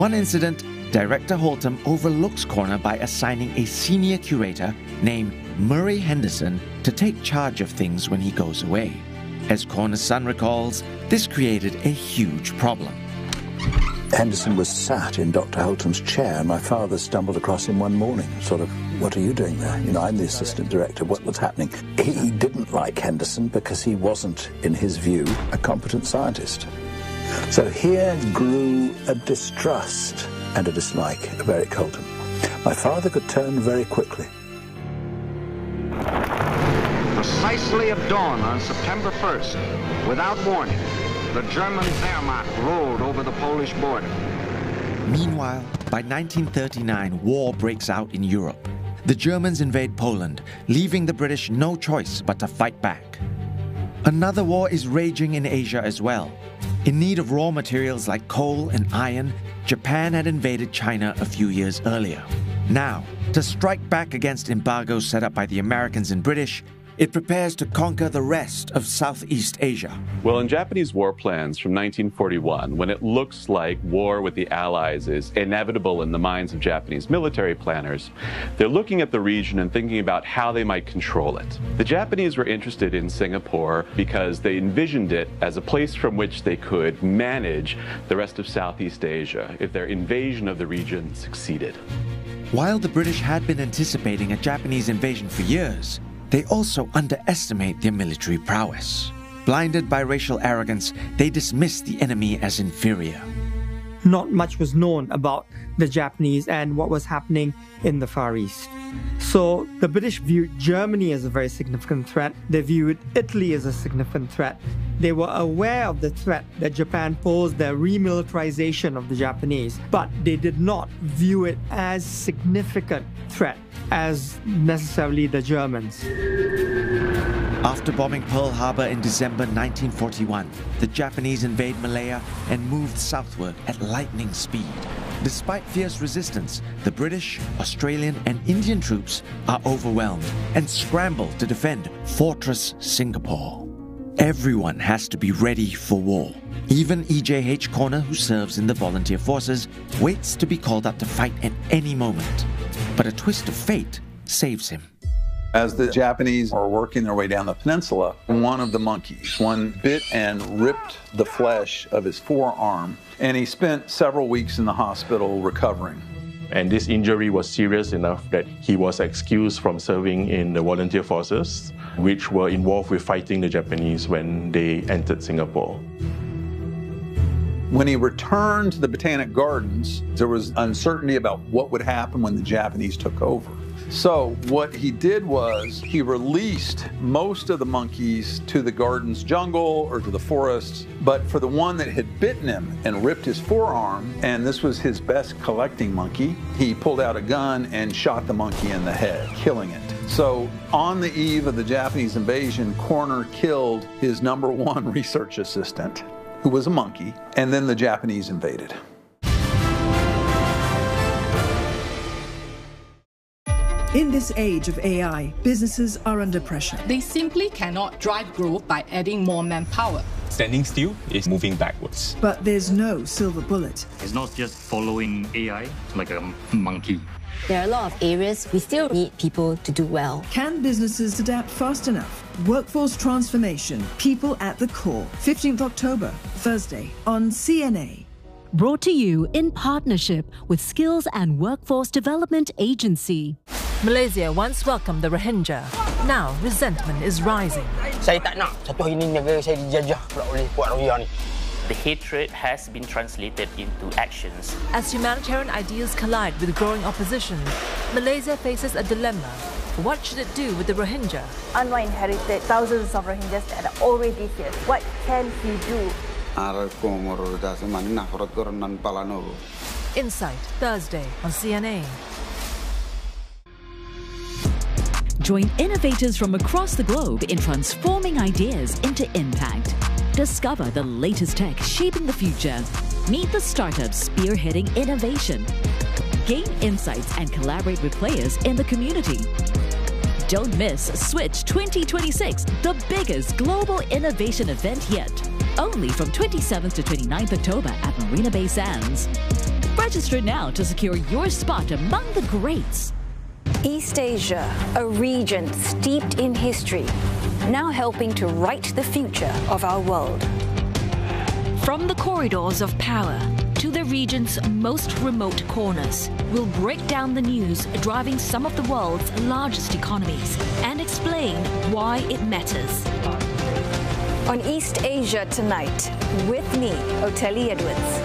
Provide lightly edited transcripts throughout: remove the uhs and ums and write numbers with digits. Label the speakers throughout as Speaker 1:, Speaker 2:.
Speaker 1: One incident, Director Holtham overlooks Corner by assigning a senior curator named Murray Henderson to take charge of things when he goes away. As Corner's son recalls, this created a huge problem.
Speaker 2: Henderson was sat in Dr. Holtham's chair, and my father stumbled across him one morning, sort of, "What are you doing there? You know, I'm the assistant director. What's happening?" He didn't like Henderson because he wasn't, in his view, a competent scientist. So here grew a distrust and a dislike of Eric Holtham. My father could turn very quickly.
Speaker 3: Precisely at dawn on September 1st, without warning, the German Wehrmacht rolled over the Polish border.
Speaker 1: Meanwhile, by 1939, war breaks out in Europe. The Germans invade Poland, leaving the British no choice but to fight back. Another war is raging in Asia as well. In need of raw materials like coal and iron, Japan had invaded China a few years earlier. Now, to strike back against embargoes set up by the Americans and British, it prepares to conquer the rest of Southeast Asia.
Speaker 4: Well, in Japanese war plans from 1941, when it looks like war with the Allies is inevitable in the minds of Japanese military planners, they're looking at the region and thinking about how they might control it. The Japanese were interested in Singapore because they envisioned it as a place from which they could manage the rest of Southeast Asia if their invasion of the region succeeded.
Speaker 1: While the British had been anticipating a Japanese invasion for years, they also underestimate their military prowess. Blinded by racial arrogance, they dismiss the enemy as inferior.
Speaker 5: Not much was known about the Japanese and what was happening in the Far East. So the British viewed Germany as a very significant threat. They viewed Italy as a significant threat. They were aware of the threat that Japan posed, the remilitarization of the Japanese, but they did not view it as significant threat as necessarily the Germans.
Speaker 1: After bombing Pearl Harbor in December 1941, the Japanese invade Malaya and moved southward at lightning speed. Despite fierce resistance, the British, Australian, and Indian troops are overwhelmed and scramble to defend Fortress Singapore. Everyone has to be ready for war. Even E.J.H. Corner, who serves in the volunteer forces, waits to be called up to fight at any moment. But a twist of fate saves him.
Speaker 6: As the Japanese are working their way down the peninsula, one of the monkeys, one bit and ripped the flesh of his forearm, and he spent several weeks in the hospital recovering.
Speaker 7: And this injury was serious enough that he was excused from serving in the volunteer forces, which were involved with fighting the Japanese when they entered Singapore.
Speaker 6: When he returned to the Botanic Gardens, there was uncertainty about what would happen when the Japanese took over. So what he did was he released most of the monkeys to the garden's jungle or to the forests, but for the one that had bitten him and ripped his forearm, and this was his best collecting monkey, he pulled out a gun and shot the monkey in the head, killing it. So on the eve of the Japanese invasion, Corner killed his #1 research assistant, who was a monkey, and then the Japanese invaded.
Speaker 8: In this age of AI, businesses are under pressure.
Speaker 9: They simply cannot drive growth by adding more manpower.
Speaker 10: Standing still is moving backwards.
Speaker 8: But there's no silver bullet.
Speaker 11: It's not just following AI like a monkey.
Speaker 12: There are a lot of areas we still need people to do well.
Speaker 8: Can businesses adapt fast enough? Workforce Transformation, People at the Core. 15th October, Thursday on CNA.
Speaker 13: Brought to you in partnership with Skills and Workforce Development Agency. Malaysia once welcomed the Rohingya. Now resentment is rising.
Speaker 14: Saya tak nak satu hari ni negara saya dijajah pula oleh puak Rohingya ni.
Speaker 15: The hatred has been translated into actions.
Speaker 13: As humanitarian ideals collide with growing opposition, Malaysia faces a dilemma. What should it do with the Rohingya?
Speaker 16: Anwar inherited thousands of Rohingyas that are already here. What can he do?
Speaker 13: Insight, Thursday on CNA.
Speaker 17: Join innovators from across the globe in transforming ideas into impact. Discover the latest tech shaping the future. Meet the startups spearheading innovation. Gain insights and collaborate with players in the community. Don't miss Switch 2026, the biggest global innovation event yet. Only from 27th to 29th October at Marina Bay Sands. Register now to secure your spot among the greats.
Speaker 18: East Asia, a region steeped in history, now helping to write the future of our world.
Speaker 17: From the corridors of power to the region's most remote corners, we'll break down the news driving some of the world's largest economies and explain why it matters.
Speaker 18: On East Asia Tonight, with me, Oteli Edwards.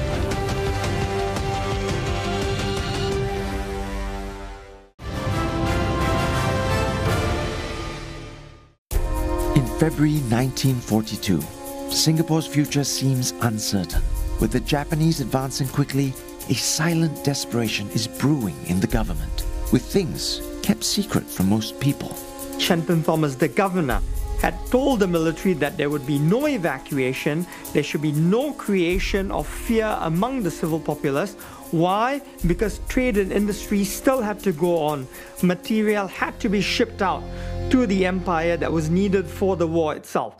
Speaker 1: In February 1942, Singapore's future seems uncertain. With the Japanese advancing quickly, a silent desperation is brewing in the government, with things kept secret from most people.
Speaker 5: Shenton Thomas, the governor, had told the military that there would be no evacuation, there should be no creation of fear among the civil populace. Why? Because trade and industry still had to go on. Material had to be shipped out to the empire that was needed for the war itself.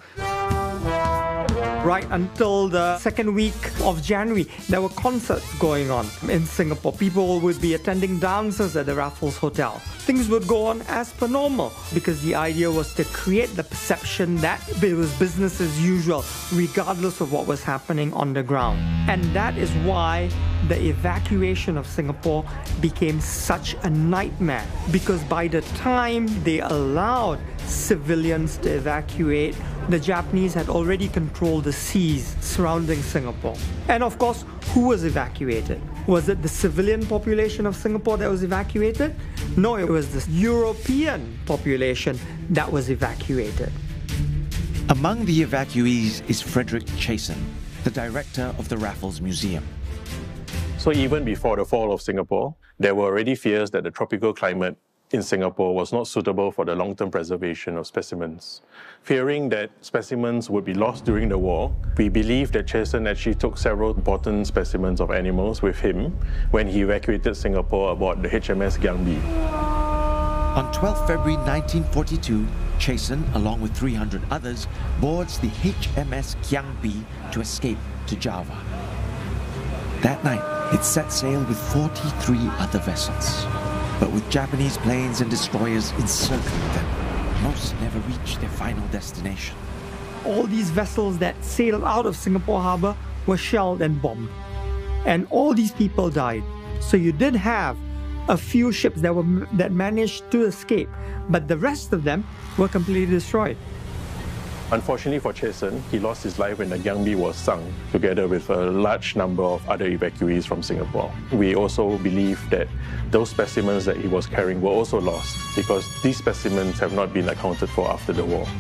Speaker 5: Right until the second week of January, there were concerts going on in Singapore. People would be attending dances at the Raffles Hotel. Things would go on as per normal because the idea was to create the perception that it was business as usual, regardless of what was happening on the ground. And that is why the evacuation of Singapore became such a nightmare, because by the time they allowed civilians to evacuate, the Japanese had already controlled the seas surrounding Singapore. And of course, who was evacuated? Was it the civilian population of Singapore that was evacuated? No, it was the European population that was evacuated.
Speaker 1: Among the evacuees is Frederick Chasen, the director of the Raffles Museum.
Speaker 7: So even before the fall of Singapore, there were already fears that the tropical climate in Singapore was not suitable for the long-term preservation of specimens. Fearing that specimens would be lost during the war, we believe that Chasen actually took several important specimens of animals with him when he evacuated Singapore aboard the HMS Giang Bee.
Speaker 1: On 12 February 1942, Chasen, along with 300 others, boards the HMS Giang Bee to escape to Java. That night, it set sail with 43 other vessels. But with Japanese planes and destroyers encircling them, most never reached their final destination.
Speaker 5: All these vessels that sailed out of Singapore Harbour were shelled and bombed. And all these people died. So you did have a few ships that managed to escape, but the rest of them were completely destroyed.
Speaker 7: Unfortunately for Chasen, he lost his life when the Giang Bee was sunk, together with a large number of other evacuees from Singapore. We also believe that those specimens that he was carrying were also lost, because these specimens have not been accounted for after the war.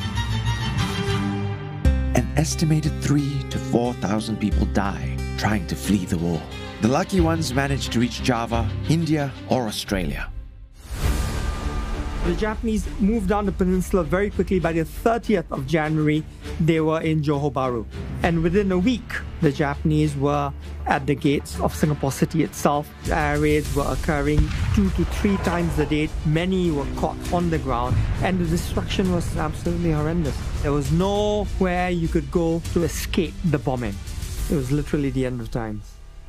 Speaker 1: An estimated 3,000 to 4,000 people die trying to flee the war. The lucky ones managed to reach Java, India, or Australia.
Speaker 5: The Japanese moved down the peninsula very quickly. By the 30th of January, they were in Johor Bahru. And within a week, the Japanese were at the gates of Singapore City itself. Air raids were occurring 2 to 3 times a day. Many were caught on the ground, and the destruction was absolutely horrendous. There was nowhere you could go to escape the bombing. It was literally the end of times.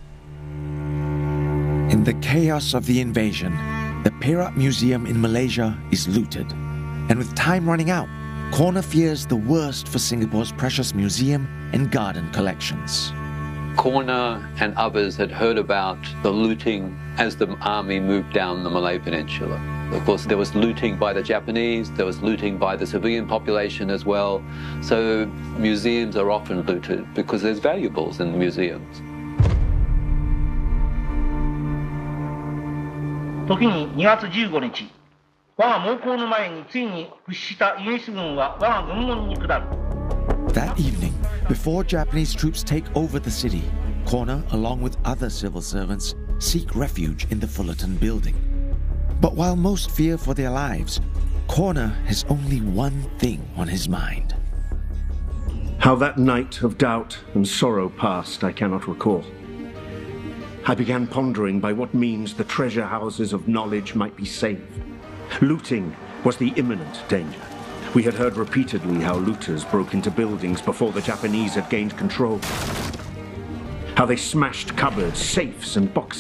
Speaker 1: In the chaos of the invasion, the Perak Museum in Malaysia is looted. And with time running out, Corner fears the worst for Singapore's precious museum and garden collections.
Speaker 19: Corner and others had heard about the looting as the army moved down the Malay Peninsula. Of course, there was looting by the Japanese, there was looting by the civilian population as well. So museums are often looted because there's valuables in the museums.
Speaker 20: 時に2月15日、我が猛攻の前についに屈したイギリス軍は我が軍門に下る。
Speaker 1: That evening, before Japanese troops take over the city, Corner, along with other civil servants, seek refuge in the Fullerton building. But while most fear for their lives, Corner has only one thing on his mind.
Speaker 21: How that night of doubt and sorrow passed, I cannot recall. I began pondering by what means the treasure houses of knowledge might be saved. Looting was the imminent danger. We had heard repeatedly how looters broke into buildings before the Japanese had gained control. How they smashed cupboards, safes, and boxes.